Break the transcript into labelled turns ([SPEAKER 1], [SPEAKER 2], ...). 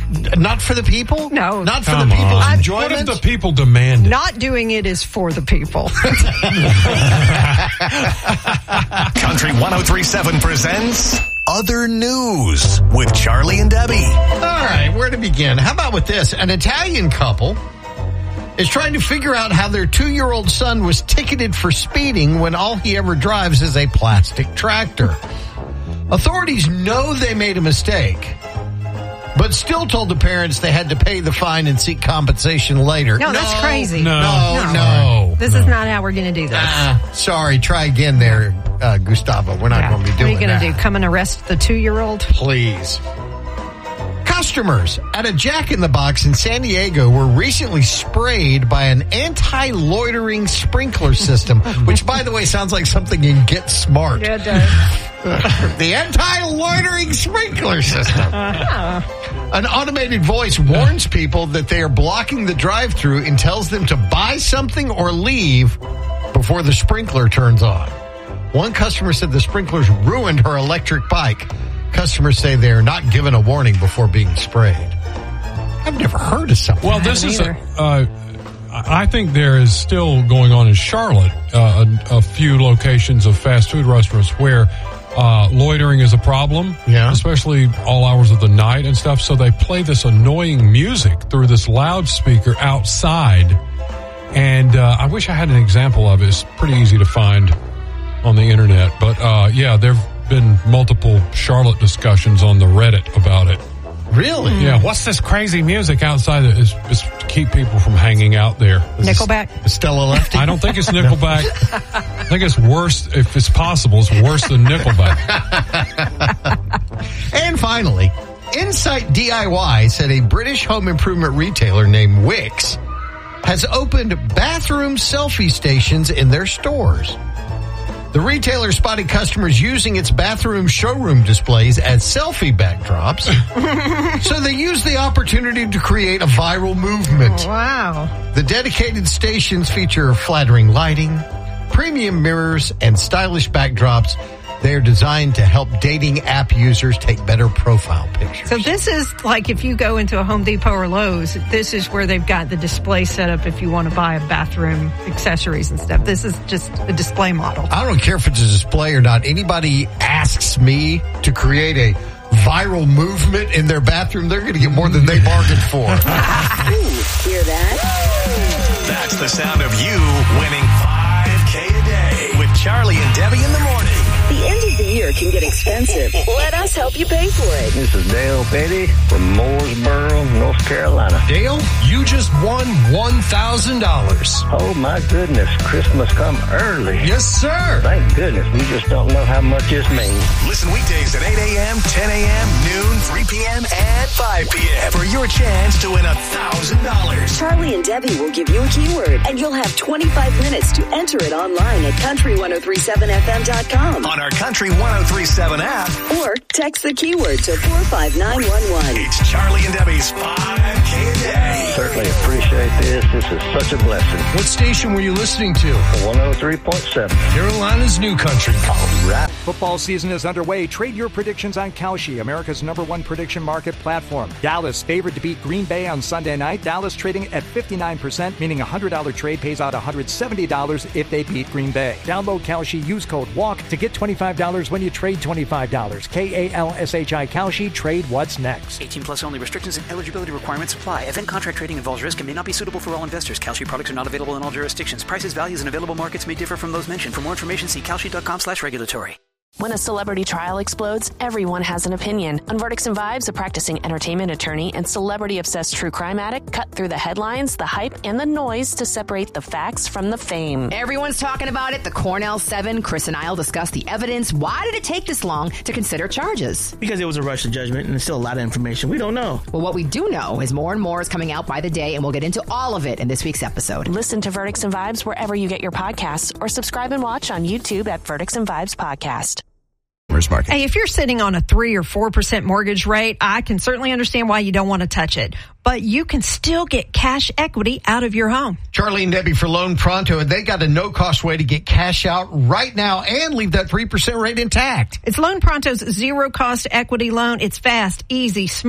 [SPEAKER 1] not for the people?
[SPEAKER 2] No.
[SPEAKER 1] Not for the people's enjoyment?
[SPEAKER 3] What if the people demand it?
[SPEAKER 2] Not doing it is for the people.
[SPEAKER 4] Country 103.7 presents Other News with Charlie and Debbie.
[SPEAKER 1] All right, where to begin? How about with this? An Italian couple is trying to figure out how their 2-year-old son was ticketed for speeding when all he ever drives is a plastic tractor. Authorities know they made a mistake, but still told the parents they had to pay the fine and seek compensation later.
[SPEAKER 2] No, that's crazy.
[SPEAKER 1] No.
[SPEAKER 2] This is not how we're going to do this.
[SPEAKER 1] Sorry, try again there, Gustavo. We're not going to be doing that.
[SPEAKER 2] What are you going to do? Come and arrest the 2-year-old?
[SPEAKER 1] Please. Customers at a Jack in the Box in San Diego were recently sprayed by an anti-loitering sprinkler system, which, by the way, sounds like something in Get Smart.
[SPEAKER 2] Yeah, it does.
[SPEAKER 1] The anti-loitering sprinkler system. An automated voice warns people that they are blocking the drive-thru and tells them to buy something or leave before the sprinkler turns on. One customer said the sprinklers ruined her electric bike. Customers say they are not given a warning before being sprayed. I've never heard of something.
[SPEAKER 3] Well, this is I think there is still going on in Charlotte a few locations of fast food restaurants where loitering is a problem, especially all hours of the night and stuff. So they play this annoying music through this loudspeaker outside. And I wish I had an example of it. It's pretty easy to find on the internet. But there have been multiple Charlotte discussions on the Reddit about it.
[SPEAKER 1] Really?
[SPEAKER 3] Yeah. What's this crazy music outside? It's to keep people from hanging out there.
[SPEAKER 2] Nickelback?
[SPEAKER 1] Stella Lefty?
[SPEAKER 3] I don't think it's Nickelback. I think it's worse, if it's possible, it's worse than Nickelback.
[SPEAKER 1] And finally, Insight DIY said a British home improvement retailer named Wix has opened bathroom selfie stations in their stores. The retailer spotted customers using its bathroom showroom displays as selfie backdrops, so they used the opportunity to create a viral movement.
[SPEAKER 2] Wow.
[SPEAKER 1] The dedicated stations feature flattering lighting, premium mirrors, and stylish backdrops. They're designed to help dating app users take better profile pictures.
[SPEAKER 2] So this is like if you go into a Home Depot or Lowe's, this is where they've got the display set up if you want to buy a bathroom accessories and stuff. This is just a display model.
[SPEAKER 1] I don't care if it's a display or not. Anybody asks me to create a viral movement in their bathroom, they're going to get more than they bargained for.
[SPEAKER 5] Hear that?
[SPEAKER 4] That's the sound of you winning $5K a day with Charlie and Debbie in the morning.
[SPEAKER 5] The end of the year can get expensive. Let us help you pay for it.
[SPEAKER 6] This is Dale Petty from Mooresboro, North Carolina.
[SPEAKER 7] Dale, you just won $1,000.
[SPEAKER 6] Oh, my goodness. Christmas come early.
[SPEAKER 7] Yes, sir.
[SPEAKER 6] Thank goodness. We just don't know how much this means.
[SPEAKER 4] Listen weekdays at 8 a.m., 10 a.m., noon, 3 p.m., and 5 p.m. for your chance to win $1,000.
[SPEAKER 5] Charlie and Debbie will give you a keyword, and you'll have 25 minutes to enter it online at country1037fm.com.
[SPEAKER 4] On our Country 103.7 app.
[SPEAKER 5] Or text the keyword to 45911.
[SPEAKER 4] It's Charlie and Debbie's 5K a day.
[SPEAKER 6] Certainly appreciate this. This is such a blessing.
[SPEAKER 7] What station were you listening to?
[SPEAKER 6] 103.7.
[SPEAKER 7] Carolina's New Country.
[SPEAKER 6] All right.
[SPEAKER 8] Football season is underway. Trade your predictions on Kalshi, America's #1 prediction market platform. Dallas favored to beat Green Bay on Sunday night. Dallas trading at 59%, meaning a $100 trade pays out $170 if they beat Green Bay. Download Kalshi, use code WALK to get $25 when you trade $25. KALSHI Kalshi, trade what's next.
[SPEAKER 9] 18 plus only. Restrictions and eligibility requirements apply. Event contract trading involves risk and may not be suitable for all investors. Kalshi products are not available in all jurisdictions. Prices, values, and available markets may differ from those mentioned. For more information, see kalshi.com/regulatory.
[SPEAKER 10] When a celebrity trial explodes, everyone has an opinion. On Verdicts and Vibes, a practicing entertainment attorney and celebrity-obsessed true crime addict cut through the headlines, the hype, and the noise to separate the facts from the fame.
[SPEAKER 11] Everyone's talking about it. The Cornell 7, Chris and I'll discuss the evidence. Why did it take this long to consider charges?
[SPEAKER 12] Because it was a rush to judgment, and there's still a lot of information we don't know.
[SPEAKER 11] Well, what we do know is more and more is coming out by the day, and we'll get into all of it in this week's episode.
[SPEAKER 10] Listen to Verdicts and Vibes wherever you get your podcasts, or subscribe and watch on YouTube at Verdicts and Vibes Podcast.
[SPEAKER 2] Hey, if you're sitting on a 3 or 4% mortgage rate, I can certainly understand why you don't want to touch it. But you can still get cash equity out of your home.
[SPEAKER 1] Charlie and Debbie for Loan Pronto, and they got a no-cost way to get cash out right now and leave that 3% rate intact.
[SPEAKER 2] It's Loan Pronto's zero-cost equity loan. It's fast, easy, smart.